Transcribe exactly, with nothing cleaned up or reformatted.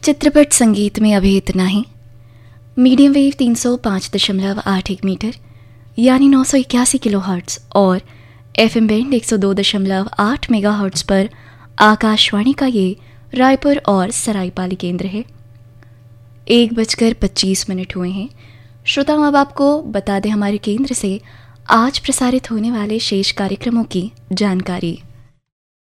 चित्रपट संगीत में अभी इतना ही। मीडियम वेव तीन सौ पाँच दशमलव आठ एक मीटर यानी नौ सौ इक्यासी किलो हर्ट्स और एफ एम बैंड एक सौ दो दशमलव आठ मेगा हर्ट्स पर आकाशवाणी का ये रायपुर और सरायपाली केंद्र है। एक बजकर पच्चीस मिनट हुए हैं। श्रोताओं, अब आपको बता दें हमारे केंद्र से आज प्रसारित होने वाले शेष कार्यक्रमों की जानकारी।